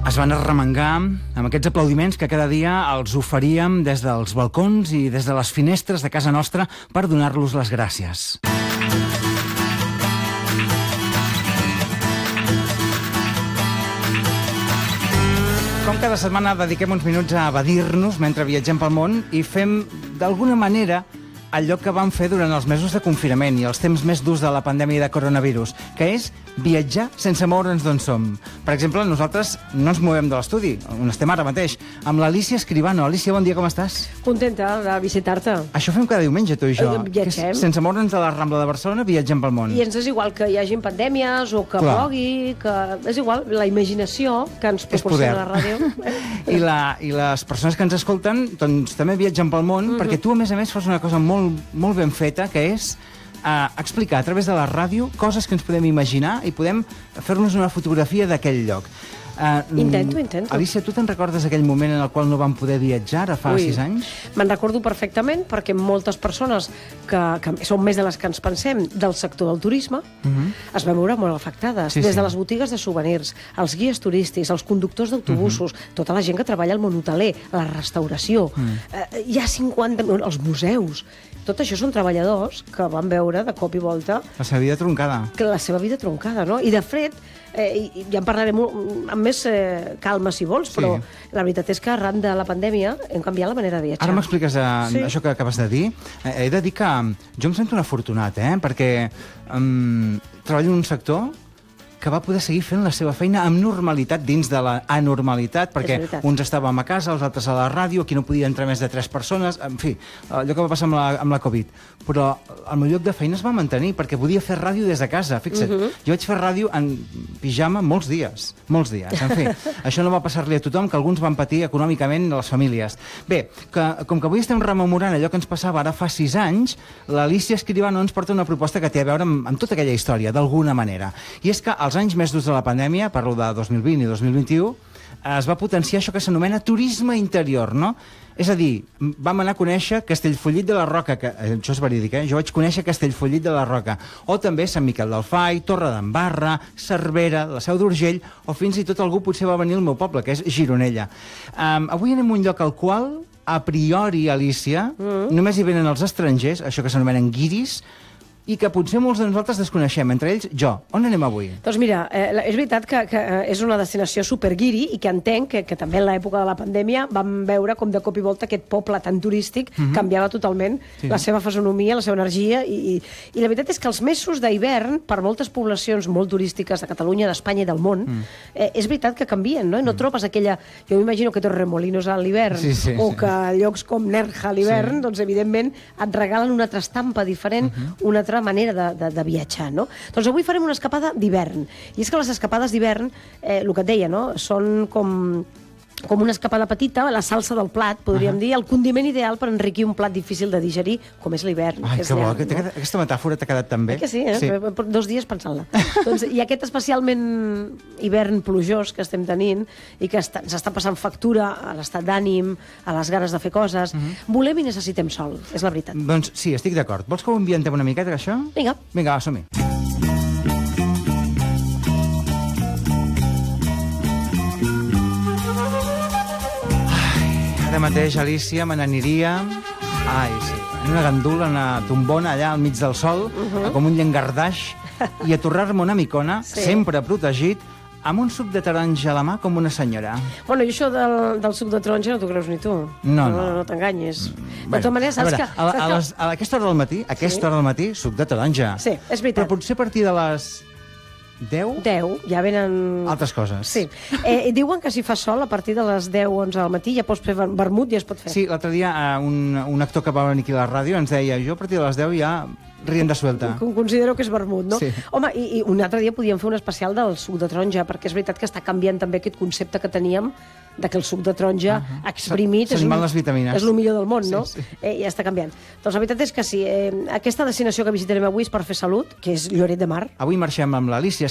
Es van arremangar amb aquests aplaudiments que cada dia els oferíem des dels balcons i des de les finestres de casa nostra per donar-los les gràcies. Com cada setmana dediquem uns minuts a evadir-nos mentre viatgem pel món i fem, d'alguna manera, allò que vam fer durant els mesos de confinament i els temps més durs de la pandèmia de coronavirus, que és viatjar sense moure'ns d'on som. Per exemple, nosaltres no ens movem de l'estudi, on estem ara mateix, amb l'Alícia Escribano. Alícia, bon dia, com estàs? Contenta de visitar-te. Això fem cada diumenge, tu i jo. Viatgem. Sense moure'ns de la Rambla de Barcelona, viatgem pel món. I ens és igual que hi hagin pandèmies o que plogui, que és igual, la imaginació que ens proporciona la ràdio. I les persones que ens escolten doncs, també viatgen pel món, perquè tu, a més, fas una cosa molt ben feta, que és explicar a través de la ràdio coses que ens podem imaginar i podem fer-nos una fotografia d'aquell lloc. Intento. Alícia, tu te'n recordes aquell moment en el qual no vam poder viatjar, fa 6 anys? Me'n recordo perfectament, perquè moltes persones que són més de les que ens pensem del sector del turisme es van veure molt afectades. Des de les botigues de souvenirs, els guies turístics, els conductors d'autobusos, tota la gent que treballa al món hoteler, la restauració, hi ha 50... els museus. Tot això són treballadors que van veure de cop i volta... La seva vida troncada. La seva vida troncada, no? I de fred, ja en parlarem amb més calma si vols, però la veritat és que arran de la pandèmia hem canviat la manera de viatjar. Ara m'expliques això que acabes de dir. He de dir que jo em sento un afortunat, perquè treballo en un sector que va poder seguir fent la seva feina amb normalitat dins de la anormalitat, perquè uns estàvem a casa, els altres a la ràdio, aquí no podia entrar més de 3 persones, en fi, allò que va passar amb la Covid. Però el meu lloc de feina es va mantenir, perquè podia fer ràdio des de casa, fixa't. Jo vaig fer ràdio en pijama molts dies. En fi, això no va passar-li a tothom, que alguns van patir econòmicament les famílies. Bé, com que avui estem rememorant allò que ens passava ara fa 6 anys, l'Alícia Escribano ens porta una proposta que té a veure amb tota aquella història, d'alguna manera. I és que als anys més durs de la pandèmia, parlo de 2020 i 2021, es va potenciar això que s'anomena turisme interior, no? És a dir, vam anar a conèixer Castellfollit de la Roca, que això és verídic, jo vaig conèixer Castellfollit de la Roca, o també Sant Miquel del Fai, Torredembarra, Cervera, la Seu d'Urgell, o fins i tot algú potser va venir al meu poble, que és Gironella. Avui anem a un lloc al qual, a priori, Alícia, només hi venen els estrangers, això que s'anomenen guiris, i que potser molts de nosaltres desconeixem, entre ells jo. On anem avui? Doncs mira, és veritat que és una destinació superguiri i que entenc que també en l'època de la pandèmia vam veure com de cop i volta aquest poble tan turístic canviava totalment la seva fisonomia, la seva energia, i la veritat és que els mesos d'hivern, per moltes poblacions molt turístiques de Catalunya, d'Espanya i del món, és veritat que canvien, no? I no trobes aquella... Jo m'imagino que Torremolinos a l'hivern o que llocs com Nerja a l'hivern, doncs evidentment et regalen una altra estampa diferent, una altra manera de viatjar, no? Doncs avui farem una escapada d'hivern. I és que les escapades d'hivern, el que et deia, no? Són com una escapada petita, la salsa del plat, podríem dir, el condiment ideal per enriquir un plat difícil de digerir, com és l'hivern. Ai, que bo, aquesta metàfora t'ha quedat tan bé. Que sí, 2 dies pensant-la. I aquest especialment hivern plujós que estem tenint i que ens està passant factura a l'estat d'ànim, a les ganes de fer coses, volem i necessitem sol, és la veritat. Doncs sí, estic d'acord. Vols que ho ambientem una miqueta, això? Vinga. Vinga, va, som-hi. Ara mateix, Alícia, me n'aniria en una gandula, una tombona allà al mig del sol, com un llengardaix, i a tornar-me una micona, sempre protegit, amb un suc de taronja a la mà com una senyora. Bueno, i això del suc de taronja no t'ho creus ni tu. No t'enganyes. De tota manera, saps que... A aquesta hora del matí, suc de taronja. Sí, és veritat. Però potser a partir de les 10? 10, ja venen... Altres coses. Sí. Diuen que si fa sol, a partir de les 10 o 11 del matí, ja pots fer vermut i ja es pot fer. Sí, l'altre dia un actor que va venir aquí a la ràdio ens deia, jo a partir de les 10 ja rienda suelta. Considero que és vermut, no? Sí. Home, i un altre dia podíem fer un especial del suc de taronja, perquè és veritat que està canviant també aquest concepte que teníem de que el suc de taronja exprimit és el millor del món, no? Ja està canviant. Doncs la veritat és que sí, aquesta destinació que visitarem avui és per fer salut, que és Lloret de Mar. Avui marxem amb l'Alícia